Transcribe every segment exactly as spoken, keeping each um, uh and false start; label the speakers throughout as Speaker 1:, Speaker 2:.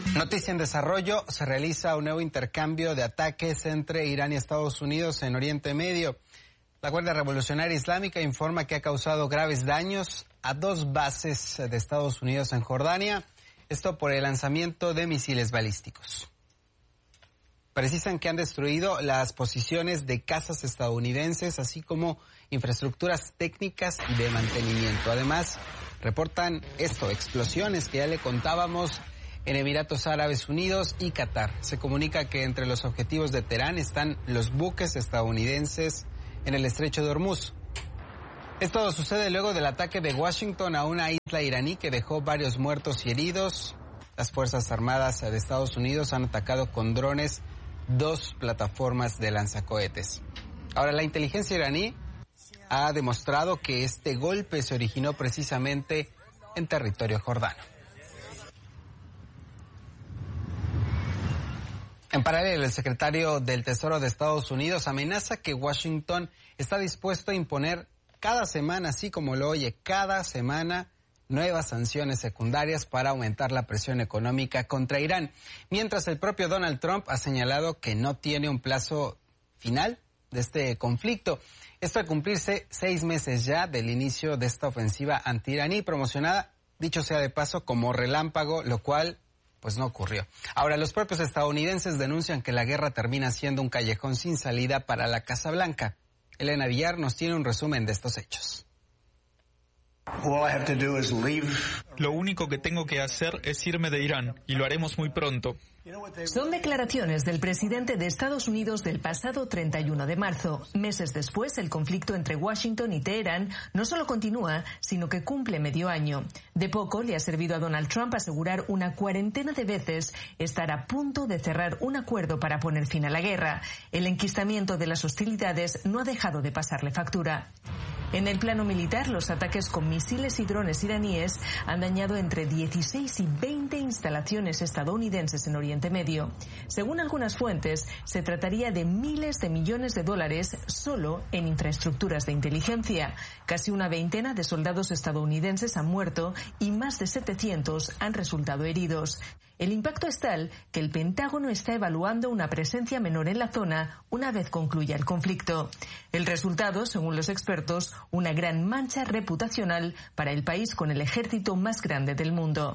Speaker 1: Noticia en desarrollo, se realiza un nuevo intercambio de ataques entre Irán y Estados Unidos en Oriente Medio. La Guardia Revolucionaria Islámica informa que ha causado graves daños a dos bases de Estados Unidos en Jordania, esto por el lanzamiento de misiles balísticos. Precisan que han destruido las posiciones de cazas estadounidenses, así como infraestructuras técnicas y de mantenimiento. Además, reportan esto, explosiones que ya le contábamos en Emiratos Árabes Unidos y Qatar. Se comunica que entre los objetivos de Teherán están los buques estadounidenses en el estrecho de Hormuz. Esto sucede luego del ataque de Washington a una isla iraní que dejó varios muertos y heridos. Las Fuerzas Armadas de Estados Unidos han atacado con drones dos plataformas de lanzacohetes. Ahora, la inteligencia iraní ha demostrado que este golpe se originó precisamente en territorio jordano. En paralelo, el secretario del Tesoro de Estados Unidos amenaza que Washington está dispuesto a imponer cada semana, así como lo oye, cada semana, nuevas sanciones secundarias para aumentar la presión económica contra Irán, mientras el propio Donald Trump ha señalado que no tiene un plazo final de este conflicto. Esto al cumplirse seis meses ya del inicio de esta ofensiva anti-iraní, promocionada, dicho sea de paso, como relámpago, lo cual pues no ocurrió. Ahora, los propios estadounidenses denuncian que la guerra termina siendo un callejón sin salida para la Casa Blanca. Elena Villar nos tiene un resumen de estos hechos.
Speaker 2: Lo único que tengo que hacer es irme de Irán, y lo haremos muy pronto.
Speaker 3: Son declaraciones del presidente de Estados Unidos del pasado treinta y uno de marzo. Meses después, el conflicto entre Washington y Teherán no solo continúa, sino que cumple medio año. De poco le ha servido a Donald Trump asegurar una cuarentena de veces estar a punto de cerrar un acuerdo para poner fin a la guerra. El enquistamiento de las hostilidades no ha dejado de pasarle factura. En el plano militar, los ataques con misiles y drones iraníes han dañado entre dieciséis y veinte instalaciones estadounidenses en Oriente Medio. Según algunas fuentes, se trataría de miles de millones de dólares solo en infraestructuras de inteligencia. Casi una veintena de soldados estadounidenses han muerto y más de setecientos han resultado heridos. El impacto es tal que el Pentágono está evaluando una presencia menor en la zona una vez concluya el conflicto. El resultado, según los expertos, una gran mancha reputacional para el país con el ejército más grande del mundo.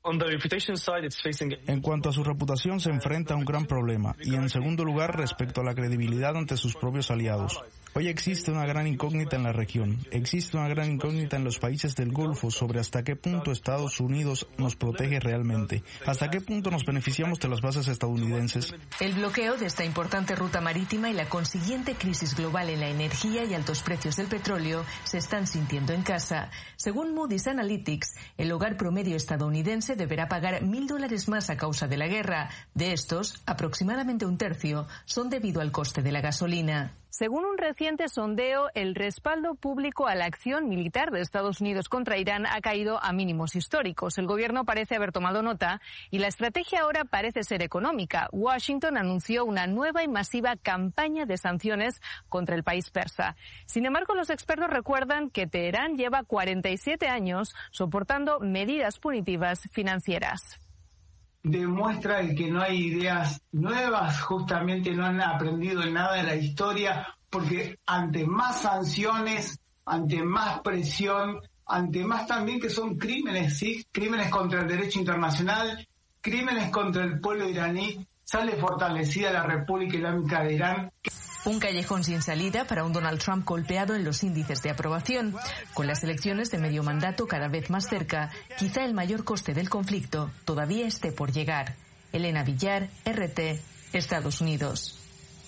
Speaker 4: En cuanto a su reputación, se enfrenta a un gran problema y, en segundo lugar, respecto a la credibilidad ante sus propios aliados. Hoy existe una gran incógnita en la región. Existe una gran incógnita en los países del Golfo sobre hasta qué punto Estados Unidos nos protege realmente, hasta qué punto nos beneficiamos de las bases estadounidenses.
Speaker 3: El bloqueo de esta importante ruta marítima y la consiguiente crisis global en la energía y altos precios del petróleo se están sintiendo en casa. Según Moody's Analytics, el hogar promedio estadounidense deberá pagar mil dólares más a causa de la guerra. De estos, aproximadamente un tercio son debido al coste de la gasolina.
Speaker 5: Según un reciente sondeo, el respaldo público a la acción militar de Estados Unidos contra Irán ha caído a mínimos históricos. El gobierno parece haber tomado nota y la estrategia ahora parece ser económica. Washington anunció una nueva y masiva campaña de sanciones contra el país persa. Sin embargo, los expertos recuerdan que Teherán lleva cuarenta y siete años soportando medidas punitivas financieras.
Speaker 6: Demuestra el que no hay ideas nuevas, justamente no han aprendido nada de la historia, porque ante más sanciones, ante más presión, ante más también que son crímenes, ¿sí? Crímenes contra el derecho internacional, crímenes contra el pueblo iraní, sale fortalecida la República Islámica de Irán.
Speaker 3: Un callejón sin salida para un Donald Trump golpeado en los índices de aprobación. Con las elecciones de medio mandato cada vez más cerca, quizá el mayor coste del conflicto todavía esté por llegar. Elena Villar, R T, Estados Unidos.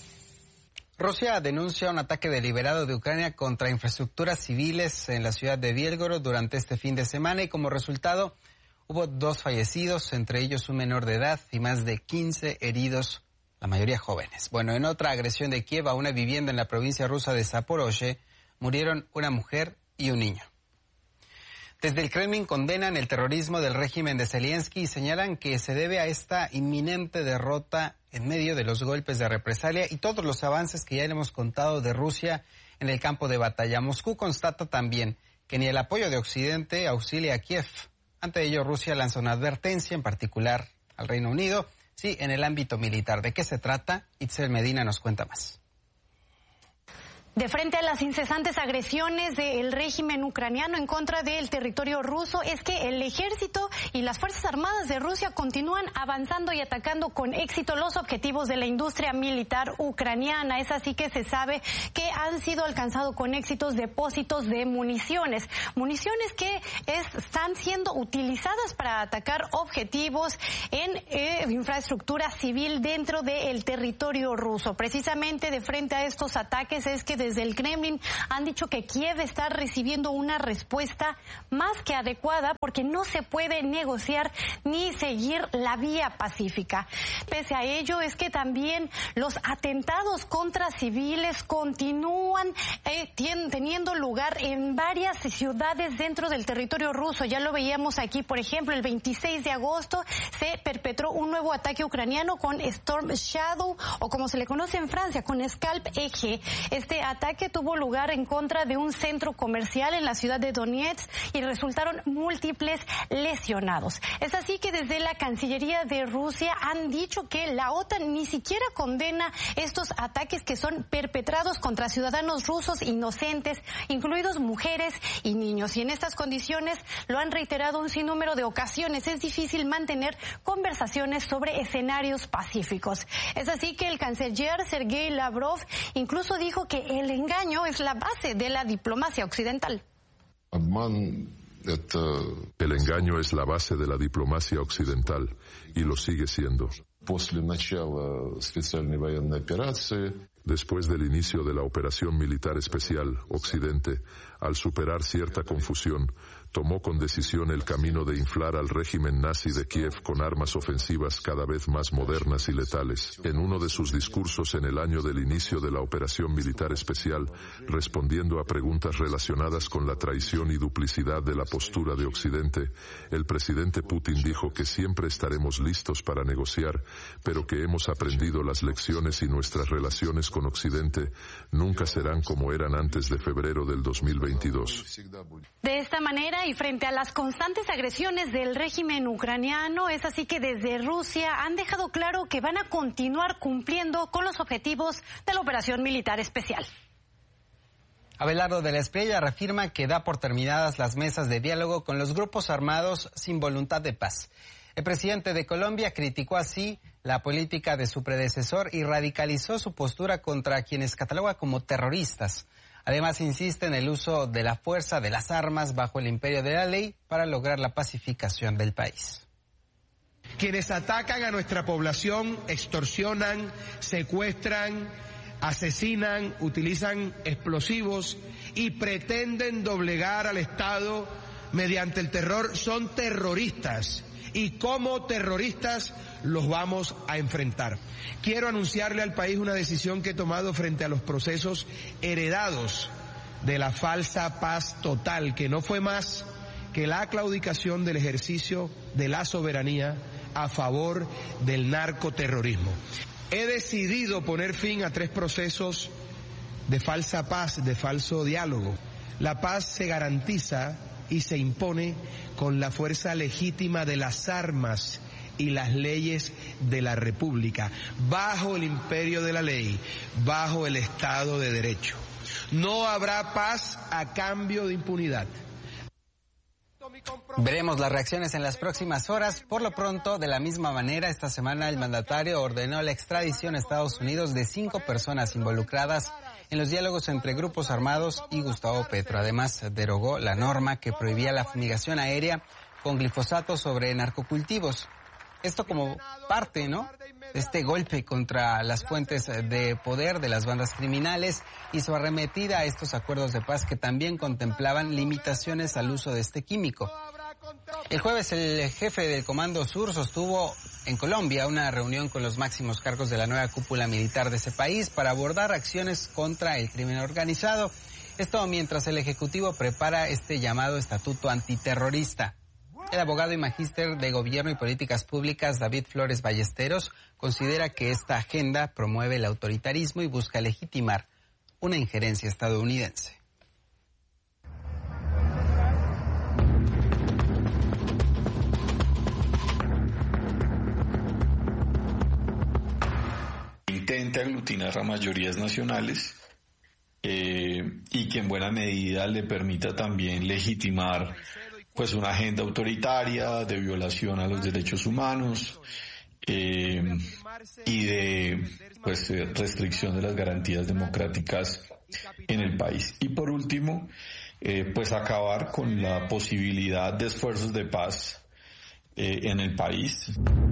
Speaker 1: Rusia denuncia un ataque deliberado de Ucrania contra infraestructuras civiles en la ciudad de Bielgorod durante este fin de semana y como resultado hubo dos fallecidos, entre ellos un menor de edad y más de quince heridos, la mayoría jóvenes. Bueno, en otra agresión de Kiev a una vivienda en la provincia rusa de Zaporozhye, murieron una mujer y un niño. Desde el Kremlin condenan el terrorismo del régimen de Zelensky y señalan que se debe a esta inminente derrota en medio de los golpes de represalia y todos los avances que ya le hemos contado de Rusia en el campo de batalla. Moscú constata también que ni el apoyo de Occidente auxilia a Kiev. Ante ello, Rusia lanza una advertencia, en particular al Reino Unido, sí, en el ámbito militar. ¿De qué se trata? Itzel Medina nos cuenta más.
Speaker 7: De frente a las incesantes agresiones del régimen ucraniano en contra del territorio ruso, es que el ejército y las Fuerzas Armadas de Rusia continúan avanzando y atacando con éxito los objetivos de la industria militar ucraniana. Es así que se sabe que han sido alcanzados con éxitos depósitos de municiones. Municiones que es, están siendo utilizadas para atacar objetivos en eh, infraestructura civil dentro del territorio ruso. Precisamente de frente a estos ataques es que desde el Kremlin han dicho que Kiev está recibiendo una respuesta más que adecuada porque no se puede negociar ni seguir la vía pacífica. Pese a ello, es que también los atentados contra civiles continúan eh, teniendo lugar en varias ciudades dentro del territorio ruso. Ya lo veíamos aquí, por ejemplo, el veintiséis de agosto se perpetró un nuevo ataque ucraniano con Storm Shadow, o como se le conoce en Francia, con Scalp Eje. Este ataque tuvo lugar en contra de un centro comercial en la ciudad de Donetsk y resultaron múltiples lesionados. Es así que desde la Cancillería de Rusia han dicho que la OTAN ni siquiera condena estos ataques que son perpetrados contra ciudadanos rusos inocentes, incluidos mujeres y niños. Y en estas condiciones lo han reiterado un sinnúmero de ocasiones. Es difícil mantener conversaciones sobre escenarios pacíficos. Es así que el canciller Sergei Lavrov incluso dijo que el engaño es la base de la diplomacia occidental.
Speaker 8: El engaño es la base de la diplomacia occidental y lo sigue siendo. Después del inicio de la operación militar especial, Occidente, al superar cierta confusión, tomó con decisión el camino de inflar al régimen nazi de Kiev con armas ofensivas cada vez más modernas y letales. En uno de sus discursos en el año del inicio de la operación militar especial, respondiendo a preguntas relacionadas con la traición y duplicidad de la postura de Occidente, el presidente Putin dijo que siempre estaremos listos para negociar, pero que hemos aprendido las lecciones y nuestras relaciones con Occidente nunca serán como eran antes de febrero del dos mil veintidós.
Speaker 7: De esta manera, y frente a las constantes agresiones del régimen ucraniano, es así que desde Rusia han dejado claro que van a continuar cumpliendo con los objetivos de la operación militar especial.
Speaker 1: Abelardo de la Espriella reafirma que da por terminadas las mesas de diálogo con los grupos armados sin voluntad de paz. El presidente de Colombia criticó así la política de su predecesor y radicalizó su postura contra quienes cataloga como terroristas. Además, insiste en el uso de la fuerza, de las armas, bajo el imperio de la ley para lograr la pacificación del país.
Speaker 9: Quienes atacan a nuestra población, extorsionan, secuestran, asesinan, utilizan explosivos y pretenden doblegar al Estado mediante el terror, son terroristas. Y como terroristas los vamos a enfrentar. Quiero anunciarle al país una decisión que he tomado frente a los procesos heredados de la falsa paz total, que no fue más que la claudicación del ejercicio de la soberanía a favor del narcoterrorismo. He decidido poner fin a tres procesos de falsa paz, de falso diálogo. La paz se garantiza y se impone con la fuerza legítima de las armas y las leyes de la República, bajo el imperio de la ley, bajo el Estado de Derecho. No habrá paz a cambio de impunidad.
Speaker 1: Veremos las reacciones en las próximas horas. Por lo pronto, de la misma manera, esta semana el mandatario ordenó la extradición a Estados Unidos de cinco personas involucradas en los diálogos entre grupos armados y Gustavo Petro. Además, derogó la norma que prohibía la fumigación aérea con glifosato sobre narcocultivos. Esto como parte, ¿no?, de este golpe contra las fuentes de poder de las bandas criminales y su arremetida a estos acuerdos de paz que también contemplaban limitaciones al uso de este químico. El jueves el jefe del Comando Sur sostuvo en Colombia una reunión con los máximos cargos de la nueva cúpula militar de ese país para abordar acciones contra el crimen organizado. Esto mientras el Ejecutivo prepara este llamado estatuto antiterrorista. El abogado y magíster de Gobierno y Políticas Públicas, David Flores Ballesteros, considera que esta agenda promueve el autoritarismo y busca legitimar una injerencia estadounidense.
Speaker 10: intente aglutinar a mayorías nacionales eh, y que en buena medida le permita también legitimar pues una agenda autoritaria de violación a los derechos humanos eh, y de pues restricción de las garantías democráticas en el país. Y por último, eh, pues acabar con la posibilidad de esfuerzos de paz eh, en el país.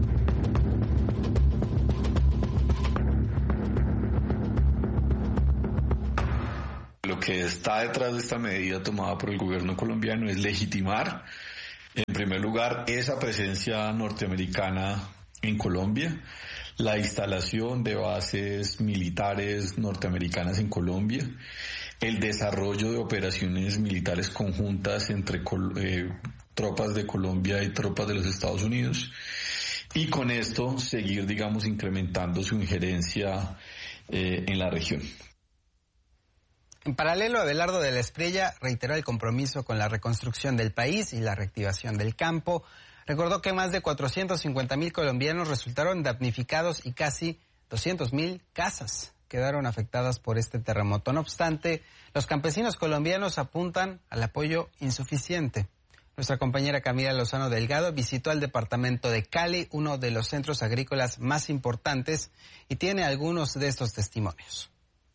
Speaker 10: Lo que está detrás de esta medida tomada por el gobierno colombiano es legitimar, en primer lugar, esa presencia norteamericana en Colombia, la instalación de bases militares norteamericanas en Colombia, el desarrollo de operaciones militares conjuntas entre eh, tropas de Colombia y tropas de los Estados Unidos, y con esto seguir, digamos, incrementando su injerencia eh, en la región.
Speaker 1: En paralelo, Abelardo de la Espriella reiteró el compromiso con la reconstrucción del país y la reactivación del campo. Recordó que más de cuatrocientos cincuenta mil colombianos resultaron damnificados y casi doscientas mil casas quedaron afectadas por este terremoto. No obstante, los campesinos colombianos apuntan al apoyo insuficiente. Nuestra compañera Camila Lozano Delgado visitó el departamento de Cali, uno de los centros agrícolas más importantes, y tiene algunos de estos testimonios.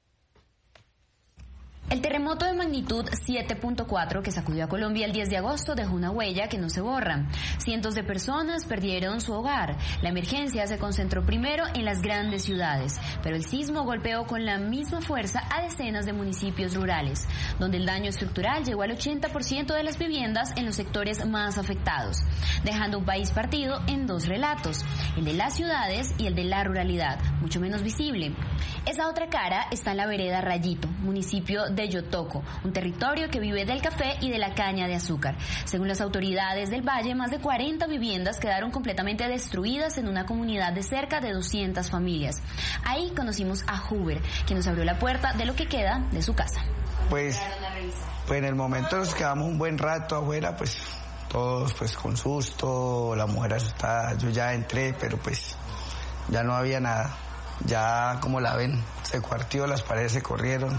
Speaker 11: El terremoto de magnitud siete punto cuatro que sacudió a Colombia el diez de agosto dejó una huella que no se borra. Cientos de personas perdieron su hogar. La emergencia se concentró primero en las grandes ciudades, pero el sismo golpeó con la misma fuerza a decenas de municipios rurales, donde el daño estructural llegó al ochenta por ciento de las viviendas en los sectores más afectados, dejando un país partido en dos relatos, el de las ciudades y el de la ruralidad, mucho menos visible. Esa otra cara está en la vereda Rayito, municipio de de Yotoco, un territorio que vive del café y de la caña de azúcar. Según las autoridades del valle, más de cuarenta viviendas quedaron completamente destruidas en una comunidad de cerca de doscientas familias. Ahí conocimos a Huber, quien nos abrió la puerta de lo que queda de su casa.
Speaker 12: Pues, pues en el momento nos quedamos un buen rato afuera, pues todos pues con susto, la mujer asustada, yo ya entré, pero pues ya no había nada. Ya como la ven, se cuartió, las paredes se corrieron.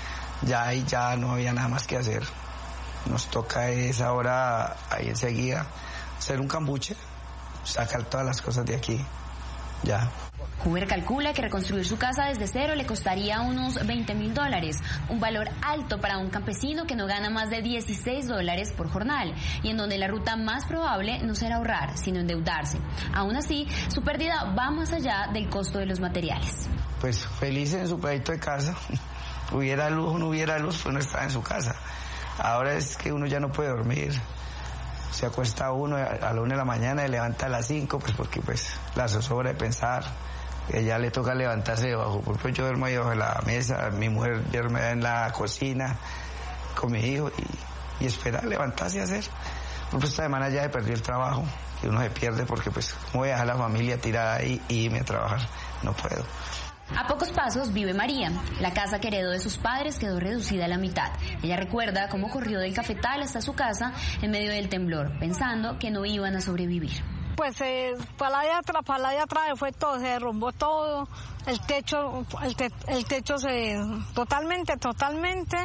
Speaker 12: Ya ahí ya no había nada más que hacer. Nos toca es ahora, ahí enseguida, hacer un cambuche, sacar todas las cosas de aquí, ya.
Speaker 11: Huber calcula que reconstruir su casa desde cero le costaría unos veinte mil dólares, un valor alto para un campesino que no gana más de dieciséis dólares por jornal, y en donde la ruta más probable no será ahorrar, sino endeudarse. Aún así, su pérdida va más allá del costo de los materiales.
Speaker 12: Pues feliz en su proyecto de casa. Hubiera luz o no hubiera luz, pues no estaba en su casa. Ahora es que uno ya no puede dormir. Se acuesta uno a la una de la mañana y levanta a las cinco, pues porque pues la zozobra de pensar. Ella le toca levantarse debajo. Por ejemplo, yo duermo ahí debajo de la mesa, mi mujer duerme en la cocina con mi hijo y, y espera levantarse y hacer. Por ejemplo, esta semana ya he perdido el trabajo, que uno se pierde porque pues cómo voy a dejar a la familia tirada ahí y irme a trabajar. No puedo.
Speaker 11: A pocos pasos vive María. La casa que heredó de sus padres quedó reducida a la mitad. Ella recuerda cómo corrió del cafetal hasta su casa en medio del temblor, pensando que no iban a sobrevivir.
Speaker 13: Pues eh, para la de atrás, para la de atrás fue todo, se derrumbó todo, el techo, el, te, el techo se totalmente, totalmente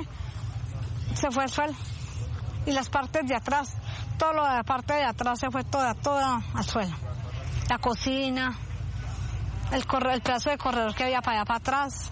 Speaker 13: se fue al suelo. Y las partes de atrás, todo lo de la parte de atrás se fue toda, toda al suelo. La cocina, el corredor, el pedazo de corredor que había para allá para atrás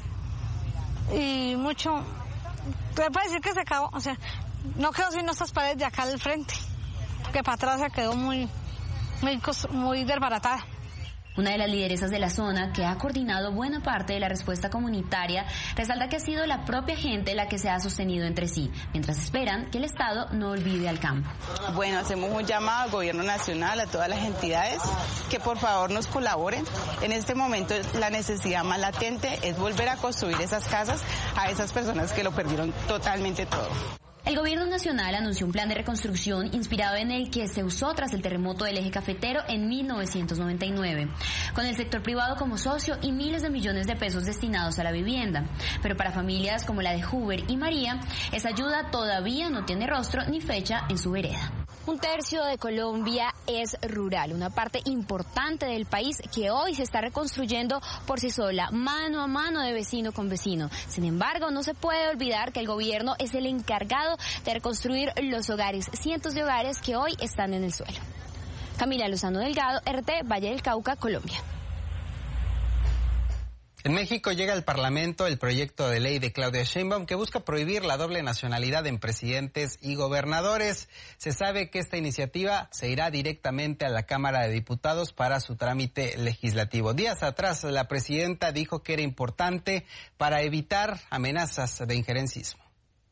Speaker 13: y mucho, te puede decir que se acabó, o sea, no quedó sino estas paredes de acá al frente, porque para atrás se quedó muy, muy, muy desbaratada.
Speaker 11: Una de las lideresas de la zona, que ha coordinado buena parte de la respuesta comunitaria, resalta que ha sido la propia gente la que se ha sostenido entre sí, mientras esperan que el Estado no olvide al campo.
Speaker 14: Bueno, hacemos un llamado al gobierno nacional, a todas las entidades, que por favor nos colaboren. En este momento la necesidad más latente es volver a construir esas casas a esas personas que lo perdieron totalmente todo.
Speaker 11: El gobierno nacional anunció un plan de reconstrucción inspirado en el que se usó tras el terremoto del eje cafetero en mil novecientos noventa y nueve, con el sector privado como socio y miles de millones de pesos destinados a la vivienda. Pero para familias como la de Huber y María, esa ayuda todavía no tiene rostro ni fecha en su vereda. Un tercio de Colombia es rural, una parte importante del país que hoy se está reconstruyendo por sí sola, mano a mano de vecino con vecino. Sin embargo, no se puede olvidar que el gobierno es el encargado de reconstruir los hogares, cientos de hogares que hoy están en el suelo. Camila Lozano Delgado, R T, Valle del Cauca, Colombia.
Speaker 1: En México llega al Parlamento el proyecto de ley de Claudia Sheinbaum que busca prohibir la doble nacionalidad en presidentes y gobernadores. Se sabe que esta iniciativa se irá directamente a la Cámara de Diputados para su trámite legislativo. Días atrás, la presidenta dijo que era importante para evitar amenazas de injerencismo.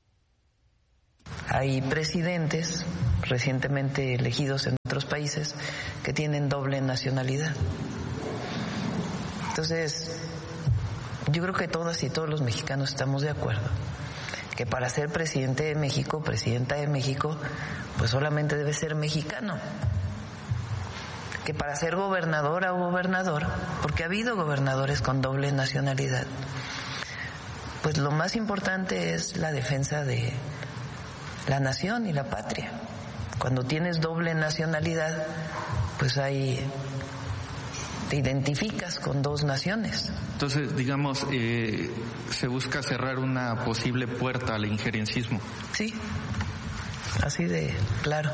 Speaker 15: Hay presidentes recientemente elegidos en otros países que tienen doble nacionalidad. Entonces, yo creo que todas y todos los mexicanos estamos de acuerdo que para ser presidente de México, presidenta de México, pues solamente debe ser mexicano. Que para ser gobernadora o gobernador, porque ha habido gobernadores con doble nacionalidad, pues lo más importante es la defensa de la nación y la patria. Cuando tienes doble nacionalidad, pues hay... te identificas con dos naciones.
Speaker 16: Entonces, digamos, eh, se busca cerrar una posible puerta al injerencismo.
Speaker 15: Sí, así de claro.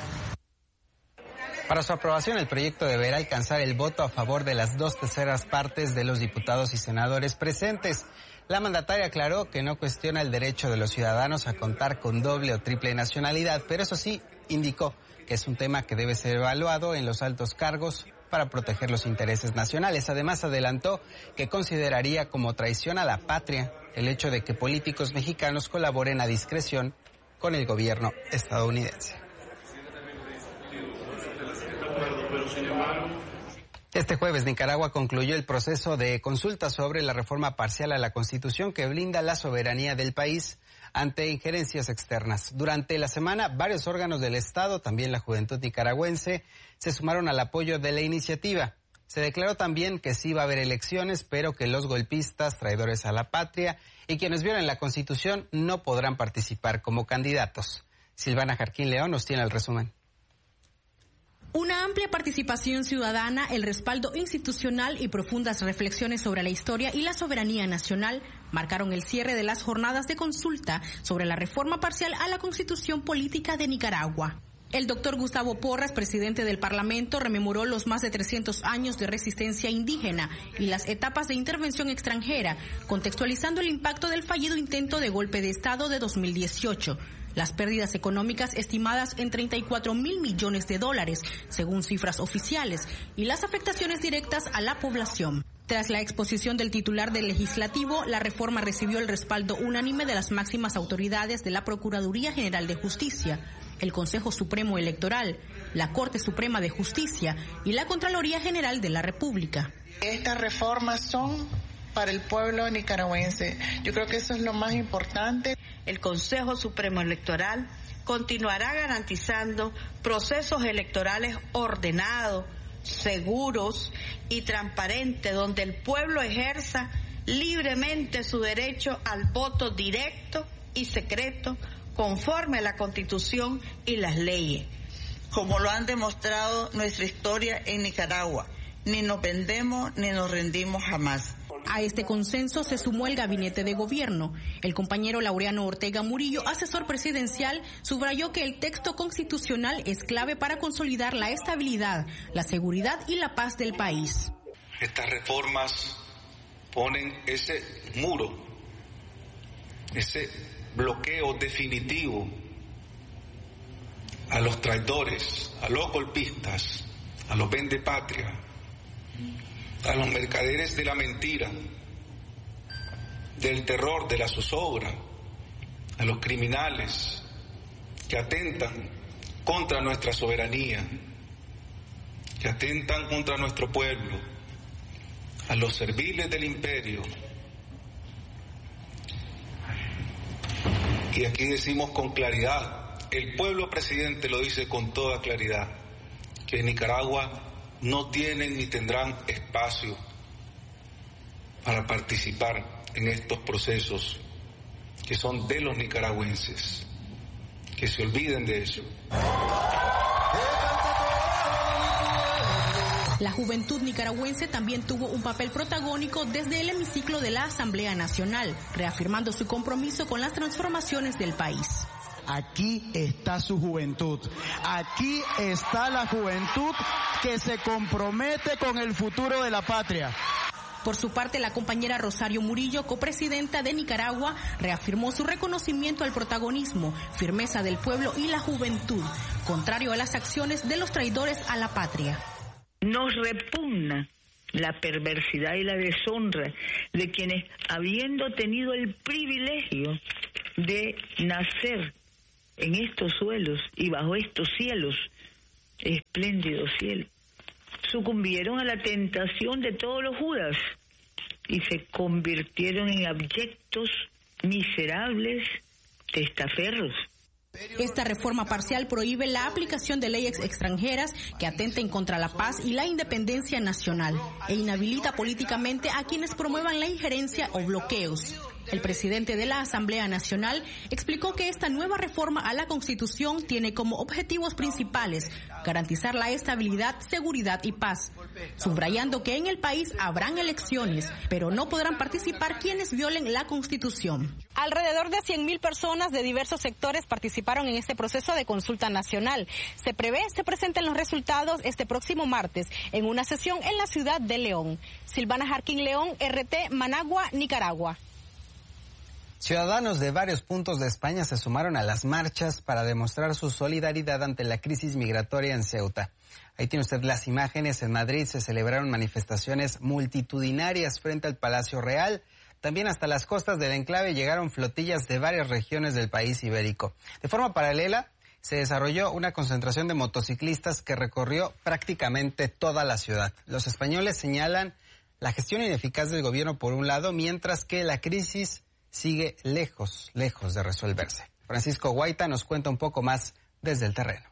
Speaker 1: Para su aprobación, el proyecto deberá alcanzar el voto a favor de las dos terceras partes de los diputados y senadores presentes. La mandataria aclaró que no cuestiona el derecho de los ciudadanos a contar con doble o triple nacionalidad, pero eso sí, indicó que es un tema que debe ser evaluado en los altos cargos para proteger los intereses nacionales. Además, adelantó que consideraría como traición a la patria el hecho de que políticos mexicanos colaboren a discreción con el gobierno estadounidense. Este jueves, Nicaragua concluyó el proceso de consulta sobre la reforma parcial a la Constitución que blinda la soberanía del país ante injerencias externas. Durante la semana, varios órganos del Estado, también la juventud nicaragüense, se sumaron al apoyo de la iniciativa. Se declaró también que sí va a haber elecciones, pero que los golpistas, traidores a la patria y quienes violen la Constitución no podrán participar como candidatos. Silvana Jarquín León nos tiene el resumen.
Speaker 17: Una amplia participación ciudadana, el respaldo institucional y profundas reflexiones sobre la historia y la soberanía nacional marcaron el cierre de las jornadas de consulta sobre la reforma parcial a la Constitución Política de Nicaragua. El doctor Gustavo Porras, presidente del Parlamento, rememoró los más de trescientos años de resistencia indígena y las etapas de intervención extranjera, contextualizando el impacto del fallido intento de golpe de Estado de dos mil dieciocho. Las pérdidas económicas estimadas en treinta y cuatro mil millones de dólares, según cifras oficiales, y las afectaciones directas a la población. Tras la exposición del titular del Legislativo, la reforma recibió el respaldo unánime de las máximas autoridades de la Procuraduría General de Justicia, el Consejo Supremo Electoral, la Corte Suprema de Justicia y la Contraloría General de la República.
Speaker 18: Estas reformas son para el pueblo nicaragüense. Yo creo que eso es lo más importante.
Speaker 19: El Consejo Supremo Electoral continuará garantizando procesos electorales ordenados, seguros y transparentes, donde el pueblo ejerza libremente su derecho al voto directo y secreto, conforme a la Constitución y las leyes. Como lo han demostrado nuestra historia en Nicaragua, ni nos vendemos ni nos rendimos jamás.
Speaker 17: A este consenso se sumó el gabinete de gobierno. El compañero Laureano Ortega Murillo, asesor presidencial, subrayó que el texto constitucional es clave para consolidar la estabilidad, la seguridad y la paz del país.
Speaker 20: Estas reformas ponen ese muro, ese bloqueo definitivo a los traidores, a los golpistas, a los vendepatria, a los mercaderes de la mentira, del terror, de la zozobra, a los criminales que atentan contra nuestra soberanía, que atentan contra nuestro pueblo, a los serviles del imperio. Y aquí decimos con claridad, el pueblo presidente lo dice con toda claridad, que en Nicaragua no tienen ni tendrán espacio para participar en estos procesos que son de los nicaragüenses. Que se olviden de eso.
Speaker 17: La juventud nicaragüense también tuvo un papel protagónico desde el hemiciclo de la Asamblea Nacional, reafirmando su compromiso con las transformaciones del país.
Speaker 21: Aquí está su juventud, aquí está la juventud que se compromete con el futuro de la patria.
Speaker 17: Por su parte, la compañera Rosario Murillo, copresidenta de Nicaragua, reafirmó su reconocimiento al protagonismo, firmeza del pueblo y la juventud, contrario a las acciones de los traidores a la patria.
Speaker 22: Nos repugna la perversidad y la deshonra de quienes, habiendo tenido el privilegio de nacer en estos suelos y bajo estos cielos, espléndidos cielos, sucumbieron a la tentación de todos los Judas y se convirtieron en abyectos, miserables, testaferros.
Speaker 17: Esta reforma parcial prohíbe la aplicación de leyes extranjeras que atenten contra la paz y la independencia nacional e inhabilita políticamente a quienes promuevan la injerencia o bloqueos. El presidente de la Asamblea Nacional explicó que esta nueva reforma a la Constitución tiene como objetivos principales garantizar la estabilidad, seguridad y paz, subrayando que en el país habrán elecciones, pero no podrán participar quienes violen la Constitución.
Speaker 23: Alrededor de cien mil personas de diversos sectores participaron en este proceso de consulta nacional. Se prevé se presenten los resultados este próximo martes en una sesión en la ciudad de León. Silvana Jarquín León, R T, Managua, Nicaragua.
Speaker 1: Ciudadanos de varios puntos de España se sumaron a las marchas para demostrar su solidaridad ante la crisis migratoria en Ceuta. Ahí tiene usted las imágenes. En Madrid se celebraron manifestaciones multitudinarias frente al Palacio Real. También hasta las costas del enclave llegaron flotillas de varias regiones del país ibérico. De forma paralela, se desarrolló una concentración de motociclistas que recorrió prácticamente toda la ciudad. Los españoles señalan la gestión ineficaz del gobierno por un lado, mientras que la crisis sigue lejos, lejos de resolverse. Francisco Guaita nos cuenta un poco más desde el terreno.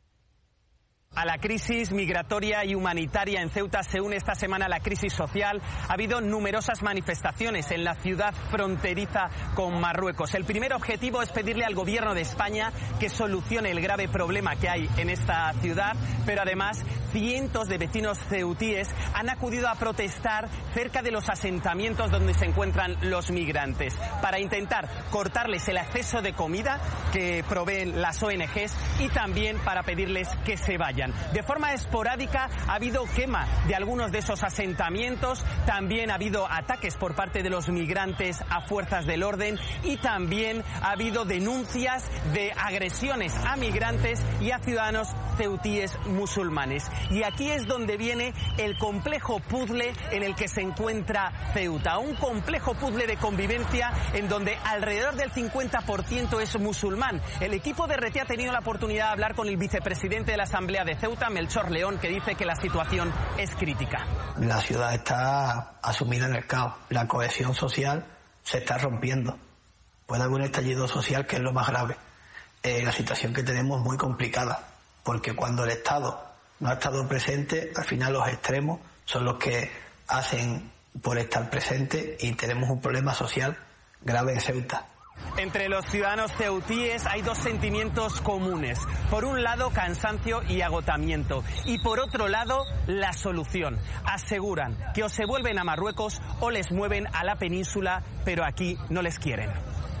Speaker 24: A la crisis migratoria y humanitaria en Ceuta se une esta semana la crisis social. Ha habido numerosas manifestaciones en la ciudad fronteriza con Marruecos. El primer objetivo es pedirle al gobierno de España que solucione el grave problema que hay en esta ciudad, pero además cientos de vecinos ceutíes han acudido a protestar cerca de los asentamientos donde se encuentran los migrantes para intentar cortarles el acceso de comida que proveen las O N Ges y también para pedirles que se vayan. De forma esporádica ha habido quema de algunos de esos asentamientos, también ha habido ataques por parte de los migrantes a fuerzas del orden y también ha habido denuncias de agresiones a migrantes y a ciudadanos ceutíes musulmanes. Y aquí es donde viene el complejo puzzle en el que se encuentra Ceuta, un complejo puzzle de convivencia en donde alrededor del cincuenta por ciento es musulmán. El equipo de R T ha tenido la oportunidad de hablar con el vicepresidente de la Asamblea de Ceuta, Melchor León, que dice que la situación es crítica.
Speaker 25: La ciudad está asumida en el caos, la cohesión social se está rompiendo. Puede haber un estallido social que es lo más grave. Eh, la situación que tenemos es muy complicada, porque cuando el Estado no ha estado presente, al final los extremos son los que hacen por estar presente y tenemos un problema social grave en Ceuta.
Speaker 24: Entre los ciudadanos ceutíes hay dos sentimientos comunes. Por un lado, cansancio y agotamiento. Y por otro lado, la solución. Aseguran que o se vuelven a Marruecos o les mueven a la península, pero aquí no les quieren.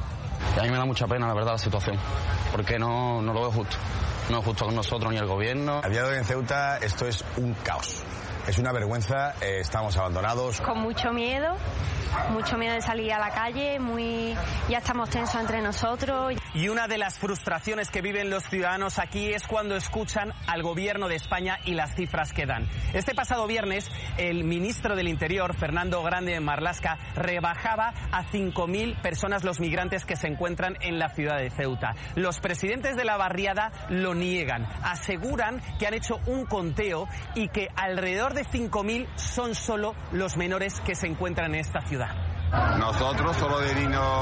Speaker 26: Y a mí me da mucha pena, la verdad, la situación, porque no, no lo veo justo. No es justo con nosotros ni el gobierno.
Speaker 27: A día de hoy en Ceuta esto es un caos. Es una vergüenza, eh, estamos abandonados.
Speaker 28: Con mucho miedo, mucho miedo de salir a la calle, muy ya estamos tensos entre nosotros.
Speaker 24: Y una de las frustraciones que viven los ciudadanos aquí es cuando escuchan al gobierno de España y las cifras que dan. Este pasado viernes, el ministro del Interior, Fernando Grande Marlaska, rebajaba a cinco mil personas los migrantes que se encuentran en la ciudad de Ceuta. Los presidentes de la barriada lo niegan, aseguran que han hecho un conteo y que alrededor de cinco mil son solo los menores que se encuentran en esta ciudad.
Speaker 29: Nosotros, solo de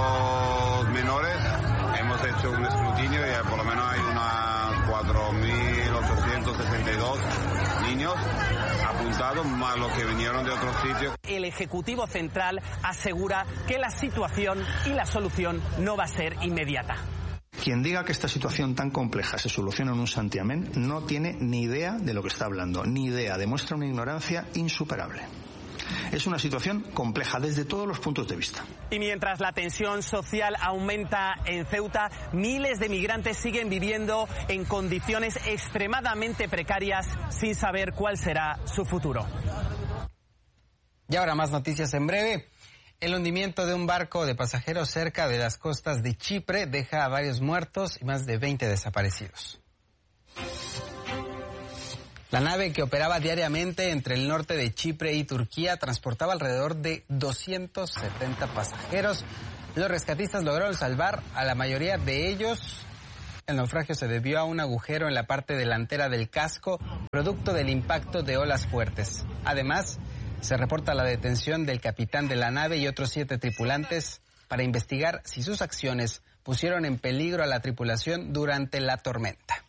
Speaker 29: niños menores, hemos hecho un escrutinio y por lo menos hay unas cuatro mil ochocientos sesenta y dos niños apuntados, más los que vinieron de otros sitios.
Speaker 24: El Ejecutivo Central asegura que la situación y la solución no va a ser inmediata.
Speaker 2: Quien diga que esta situación tan compleja se soluciona en un santiamén no tiene ni idea de lo que está hablando, ni idea, demuestra una ignorancia insuperable. Es una situación compleja desde todos los puntos de vista.
Speaker 24: Y mientras la tensión social aumenta en Ceuta, miles de migrantes siguen viviendo en condiciones extremadamente precarias sin saber cuál será su futuro.
Speaker 1: Y ahora más noticias en breve. El hundimiento de un barco de pasajeros cerca de las costas de Chipre deja a varios muertos y más de veinte desaparecidos. La nave, que operaba diariamente entre el norte de Chipre y Turquía, transportaba alrededor de doscientos setenta pasajeros. Los rescatistas lograron salvar a la mayoría de ellos. El naufragio se debió a un agujero en la parte delantera del casco, producto del impacto de olas fuertes. Además, se reporta la detención del capitán de la nave y otros siete tripulantes para investigar si sus acciones pusieron en peligro a la tripulación durante la tormenta.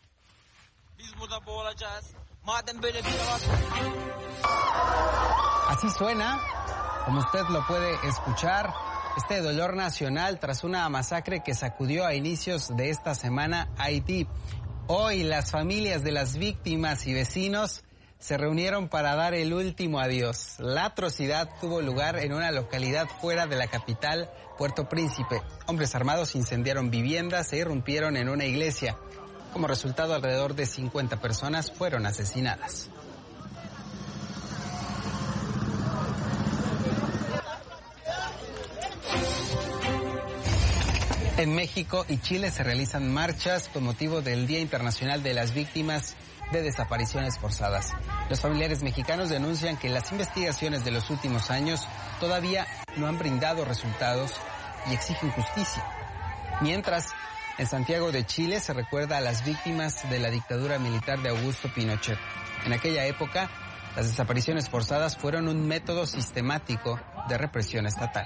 Speaker 1: Así suena, como usted lo puede escuchar, este dolor nacional tras una masacre que sacudió a inicios de esta semana Haití. Hoy las familias de las víctimas y vecinos se reunieron para dar el último adiós. La atrocidad tuvo lugar en una localidad fuera de la capital, Puerto Príncipe. Hombres armados incendiaron viviendas e irrumpieron en una iglesia. Como resultado, alrededor de cincuenta personas fueron asesinadas. En México y Chile se realizan marchas con motivo del Día Internacional de las Víctimas de Desapariciones Forzadas. Los familiares mexicanos denuncian que las investigaciones de los últimos años todavía no han brindado resultados y exigen justicia. Mientras, en Santiago de Chile se recuerda a las víctimas de la dictadura militar de Augusto Pinochet. En aquella época, las desapariciones forzadas fueron un método sistemático de represión estatal.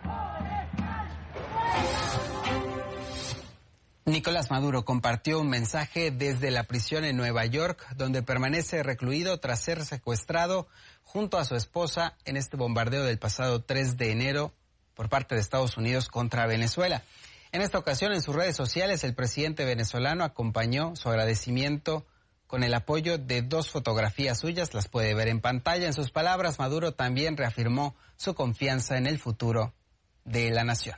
Speaker 1: Nicolás Maduro compartió un mensaje desde la prisión en Nueva York, donde permanece recluido tras ser secuestrado junto a su esposa en este bombardeo del pasado tres de enero por parte de Estados Unidos contra Venezuela. En esta ocasión, en sus redes sociales, el presidente venezolano acompañó su agradecimiento con el apoyo de dos fotografías suyas, las puede ver en pantalla. En sus palabras, Maduro también reafirmó su confianza en el futuro de la nación.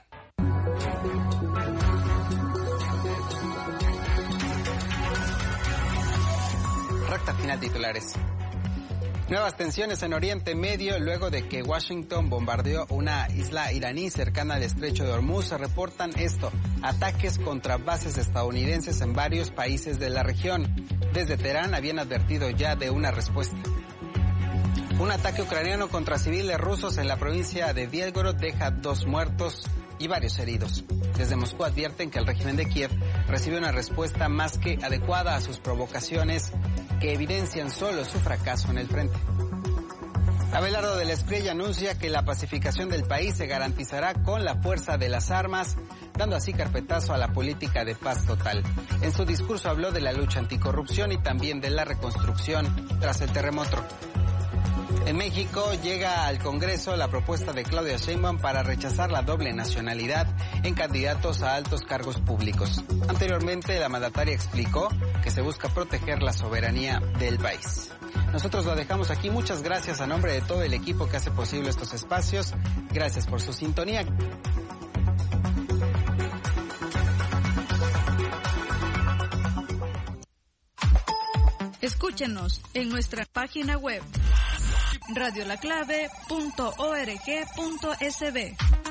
Speaker 1: Recta final, titulares. Nuevas tensiones en Oriente Medio luego de que Washington bombardeó una isla iraní cercana al estrecho de Hormuz. Se reportan esto, ataques contra bases estadounidenses en varios países de la región. Desde Teherán habían advertido ya de una respuesta. Un ataque ucraniano contra civiles rusos en la provincia de Bielgorod deja dos muertos y varios heridos. Desde Moscú advierten que el régimen de Kiev recibe una respuesta más que adecuada a sus provocaciones que evidencian solo su fracaso en el frente. Abelardo del Espriella anuncia que la pacificación del país se garantizará con la fuerza de las armas, dando así carpetazo a la política de paz total. En su discurso habló de la lucha anticorrupción y también de la reconstrucción tras el terremoto. En México llega al Congreso la propuesta de Claudia Sheinbaum para rechazar la doble nacionalidad en candidatos a altos cargos públicos. Anteriormente, la mandataria explicó que se busca proteger la soberanía del país. Nosotros lo dejamos aquí. Muchas gracias a nombre de todo el equipo que hace posible estos espacios. Gracias por su sintonía.
Speaker 3: Escúchenos en nuestra página web radio la clave punto org punto es be.